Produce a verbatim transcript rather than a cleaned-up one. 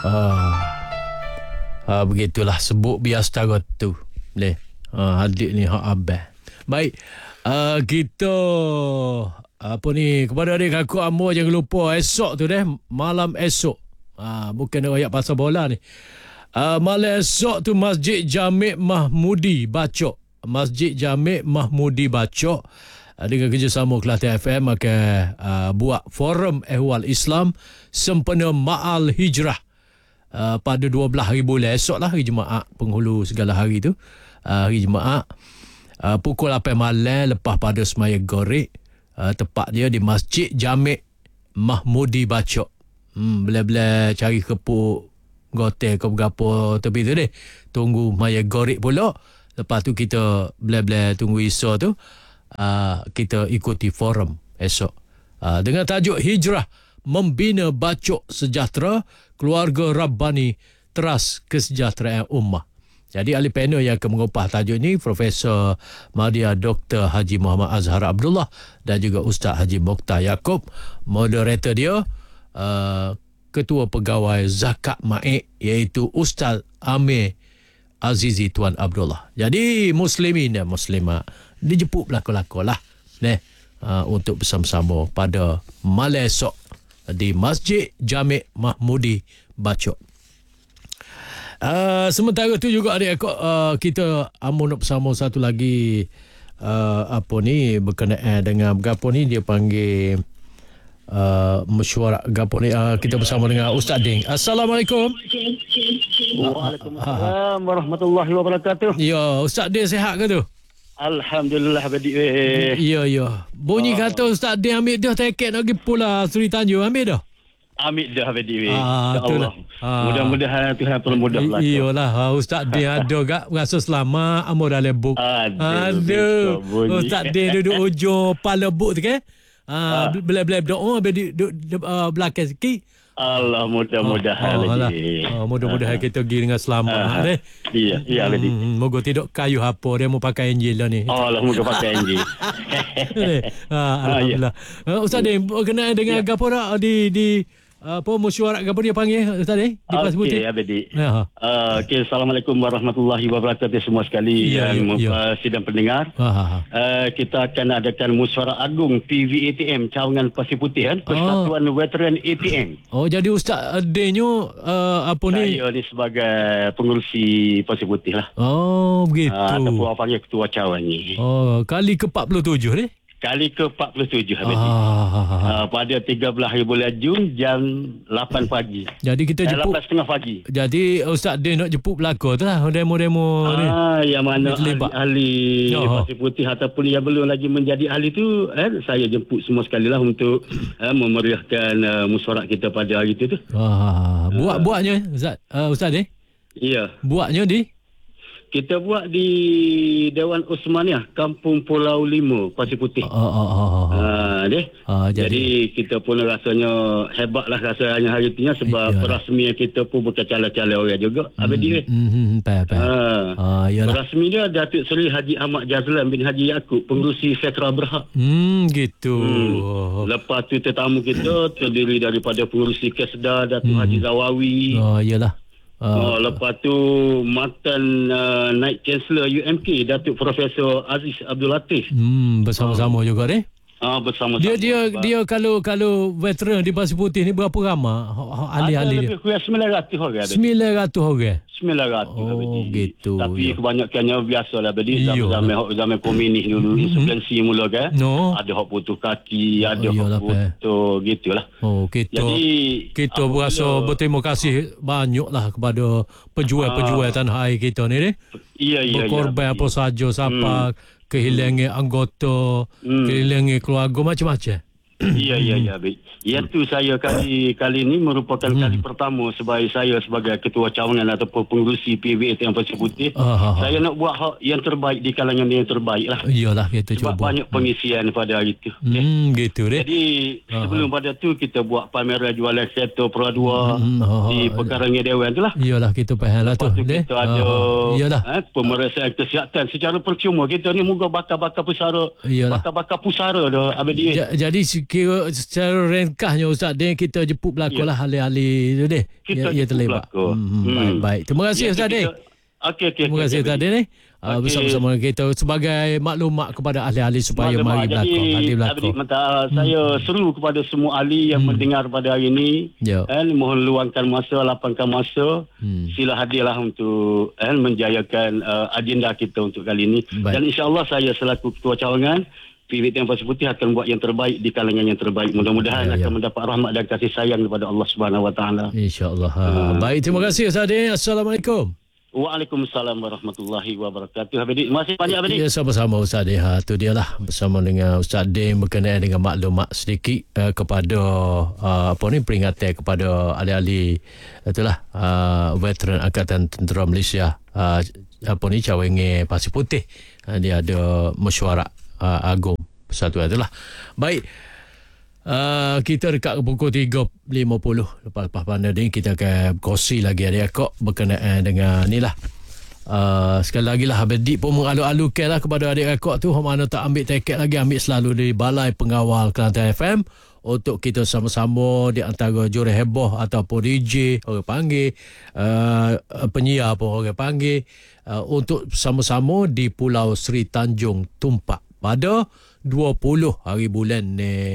Ah, ah begitulah sebut biar setara tu. Boleh. Ah, adik ni hak abang. Baik. Ah, kita apa ni kepada adik kakak amor jangan lupa esok tu deh, malam esok. Ah, bukan ayat pasal bola ni. Ah, malam esok tu Masjid Jami' Mahmudi Bacok. Masjid Jami' Mahmudi Bacok dengan kerjasama Kelantan F M akan uh, buat forum ehwal Islam sempena Ma'al Hijrah uh, pada dua belas hari bulan esok lah, hari Jumaat, penghulu segala hari tu, uh, hari Jumaat, uh, pukul lapan malam lepas pada semaya Gorek, uh, tepat dia di Masjid Jami' Mahmudi Bacok. Hmm, bila-bila cari kepuk gotel ke berapa tepi tu deh, tunggu maya Gorek pula. Lepas tu kita bila-bila tunggu Isa tu, Uh, kita ikuti forum esok uh, dengan tajuk Hijrah Membina Bacok Sejahtera Keluarga Rabbani Teras Kesejahteraan Ummah. Jadi ahli panel yang akan mengupas tajuk ini Profesor Madya Doktor Haji Muhammad Azhar Abdullah dan juga Ustaz Haji Mokhtar Yaakob. Moderator dia uh, Ketua Pegawai Zakat Ma'ik iaitu Ustaz Amir Azizi Tuan Abdullah. Jadi muslimin dan muslimat dijemput belakang-belakang lah ne, uh, untuk bersama-sama pada malam esok di Masjid Jami' Mahmudi Bacok. Uh, sementara tu juga adik akak uh, kita amun nak bersama satu lagi uh, apa ni berkenaan dengan gapo ni dia panggil uh, mesyuarat gapo ni uh, kita bersama dengan Ustaz Ding. Assalamualaikum. Waalaikumsalam warahmatullahi wabarakatuh. Ya, Ustaz Ding sihat ke tu? Alhamdulillah badik weh. Ya ya. Bunyi oh. kata Ustaz Din ambil dah tiket nak pergi pula Seri Tanjung, ambil dah. Ambil dah badik weh. Ah, Insya-Allah. Ah. Mudah-mudahan Tuhan permudahlah. Iyalah Ustaz Din ada gak rasa selamat amor dalam buk. Aduh. Ustaz Din duduk ujung kepala buk tu kan. Ah, bela-bela doa duduk belakang sikit. Allah mudah-mudahan oh, lagi. Oh, mudah-mudahan uh, kita pergi dengan selamat uh, deh. Iya, iya lagi. Hmm, moga tidak kayu apa dia mau pakai Injil lah ni. Oh, lah moga pakai Injil. ah, alhamdulillah. Uh, Ustaz Din berkenaan dengan gapo dak di di apa mesyuarat gapo dia panggil Ustaz Din di Pas Putih. Okey, abadi. Uh, okey, assalamualaikum warahmatullahi wabarakatuh semua sekali ya, yang ya, uh, sidang pendengar. Uh, kita akan adakan mesyuarat agung P V A T M Cawangan Pasir Putih kan, Persatuan oh. Veteran A T M. Oh, jadi Ustaz Dinyo uh, apa ni? Saya ni sebagai pengurusi Pasir Putih lah. Oh, begitu. Uh, ataupun orang panggil ketua cawan ni. Oh, kali ke empat puluh tujuh ni? Kali ke empat puluh tujuh ah, uh, pada tiga belas hari bulan Jun jam lapan pagi. Jadi kita jemput lapan tiga puluh pagi. Jadi Ustaz Din nak jemput belakang tu lah demo-demo ah, ni. Ah, yang mana ahli oh. Pasir Putih ataupun yang belum lagi menjadi ahli tu eh, saya jemput semua sekali lah untuk eh, memeriahkan uh, mesyuarat kita pada hari tu tu. Ah, buat-buatnya Ustaz uh, Ustaz Din? Ya. Buatnya di kita buat di Dewan Osmaniah, Kampung Pulau Lima, Pasir Putih. Oh, oh, oh, oh. Ha, deh. Ah, jadi. jadi kita pun rasanya hebatlah rasanya hari tu sebab yeah. perasmian kita pun bukan cala-cala orang juga. Hmm, Abadi weh. Hmm, faham, faham. Ha. Ah, perasmi dia Datuk Seri Haji Ahmad Jazlan bin Haji Yaakob, pengerusi Sekra Berhad. Hmm, gitu. Hmm. Oh. Lepas tu tetamu kita terdiri daripada pengerusi Kesda Datuk hmm. Haji Zawawi. Oh, iyalah. Uh, oh, lepas tu Mantan uh, Naib Chancellor U M K Datuk Profesor Aziz Abdul Latif. Hmm, bersama-sama uh. juga deh. Ah, bersama-sama. Dia dia sebab. dia kalau kalau veteran di Pasir Putih ni berapa ramai ahli-ahli dia? Ada lebih sembilan ratus orang. sembilan ratus orang. sembilan ratus. Oh, gitu. Tapi ya. kebanyakannya biasalah badi zaman zaman komunis dulu mm-hmm. insulensi mula kan. No. Ada hak putus kaki, ada oh, hak putus gitulah. Oh, kita. Jadi kita berasa berterima kasih banyaklah kepada pejuang-pejuang ah. tanah air kita ni ni. Iya, iya, berkorban iya. apa saja siapa hmm. kehilangan anggota, hmm. kehilangan keluarga macam-macam. Iya, iya, iya. Baik. Iaitu saya kali kali ini merupakan hmm. kali pertama sebagai saya sebagai ketua cawangan ataupun pengurusi P V A T M Pasir Putih. Ah, saya ah. nak buat hak yang terbaik di kalangan yang terbaik lah. Iyalah, kita sebab cuba. banyak pengisian hmm. pada hari itu. Hmm, okay. gitu deh. Jadi ah. sebelum pada tu kita buat pameran jualan kereta Pro dua hmm, ah, di Pekarangnya Dewan tu lah. Iyalah, kita faham lah tu. tu kita ah, ada iyalah. Eh, pemeriksaan kesihatan secara percuma. Kita ni moga bakar-bakar pusara. Bakar-bakar pusara dah. Ja, jadi kira secara ringkasnya Ustaz Din, kita jemput berlaku lah ahli-ahli tu deh. Kita Ya, ya terlibat. berlaku. Hmm, Hmm. Baik, baik. Terima kasih Ya, Ustaz Din. kita- Okey, okey. Terima kasih Ustaz Din ni. Uh, Okey. bersama-sama kita sebagai maklumat kepada ahli-ahli supaya Maklumat. mari berlaku. Jadi, Ahli berlaku. Abid Mata, saya seru kepada semua ahli yang Hmm. mendengar pada hari ini. Ya. Eh, mohon luangkan masa, lapangkan masa. Hmm. Sila hadirlah untuk eh, menjayakan uh, agenda kita untuk kali ini. Baik. Dan insya-Allah saya selaku ketua cawangan P V T Yang Pasir Putih akan buat yang terbaik di kalangan yang terbaik. Mudah-mudahan Ya, ya. akan mendapat rahmat dan kasih sayang daripada Allah Subhanahu Wa Taala. InsyaAllah. Ha. Baik, terima kasih Ustaz Din. Assalamualaikum. Waalaikumsalam warahmatullahi wabarakatuh. Abid, terima kasih banyak Abid. Ya, sama-sama Ustaz Din. Ha, tu dia lah bersama dengan Ustaz Din berkenaan dengan maklumat sedikit uh, kepada uh, apa ni peringatan kepada ahli-ahli itulah uh, veteran Angkatan Tentera Malaysia uh, apa ni Cawangan Pasir Putih. Uh, dia ada mesyuarat uh, agung persatuan itulah. Baik. Uh, kita dekat ke pukul tiga lima puluh. Lepas-lepas pandai ni kita akan berkongsi lagi adik-akak berkenaan dengan ni lah. Uh, sekali lagi lah Abedik pun mengalu-alukan lah kepada adik-akak tu, mana tak ambil tiket lagi, ambil selalu dari Balai Pengawal Kelantan F M untuk kita sama-sama di antara jurus heboh ataupun D J orang panggil, uh, penyiar pun orang panggil, uh, untuk sama-sama di Pulau Seri Tanjung Tumpak pada dua puluh hari bulan ni